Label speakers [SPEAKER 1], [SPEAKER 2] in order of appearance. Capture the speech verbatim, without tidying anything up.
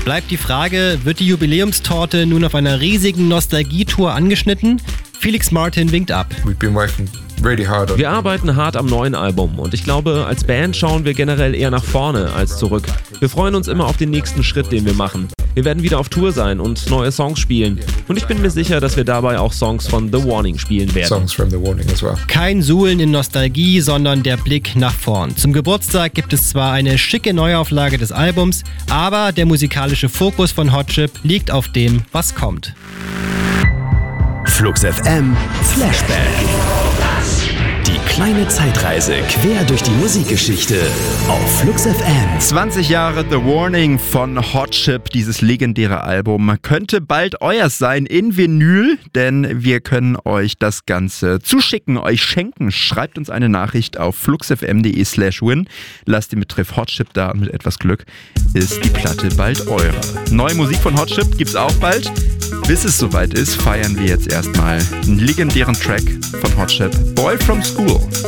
[SPEAKER 1] Bleibt die Frage, wird die Jubiläumstorte nun auf einer riesigen Nostalgietour angeschnitten? Felix Martin winkt ab.
[SPEAKER 2] We've been working really hard on
[SPEAKER 3] Wir arbeiten hart am neuen Album und ich glaube, als Band schauen wir generell eher nach vorne als zurück. Wir freuen uns immer auf den nächsten Schritt, den wir machen. Wir werden wieder auf Tour sein und neue Songs spielen. Und ich bin mir sicher, dass wir dabei auch Songs von The Warning spielen werden.
[SPEAKER 2] songs from The Warning as well.
[SPEAKER 1] Kein Suhlen in Nostalgie, sondern der Blick nach vorn. Zum Geburtstag gibt es zwar eine schicke Neuauflage des Albums, aber der musikalische Fokus von Hot Chip liegt auf dem, was kommt.
[SPEAKER 4] Flux F M Flashback. Die kleine Zeitreise quer durch die Musikgeschichte auf Flux F M.
[SPEAKER 5] zwanzig Jahre The Warning von Hot Chip, dieses legendäre Album, könnte bald euers sein in Vinyl, denn wir können euch das Ganze zuschicken, euch schenken. Schreibt uns eine Nachricht auf fluxfm.de slash win, lasst den Betreff Hot Chip da und mit etwas Glück ist die Platte bald eure. Neue Musik von Hot Chip gibt's auch bald. Bis es soweit ist, feiern wir jetzt erstmal einen legendären Track von Hot Chip, Boy from School.